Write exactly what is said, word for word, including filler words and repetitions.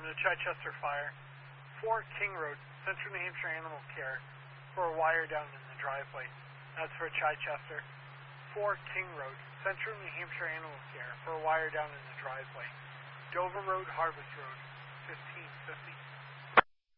a Chichester fire. four King Road, Central New Hampshire Animal Care, for a wire down in the driveway. That's for Chichester. four King Road, Central New Hampshire Animal Care, for a wire down in the driveway. Dover Road, Harvest Road, fifteen fifty.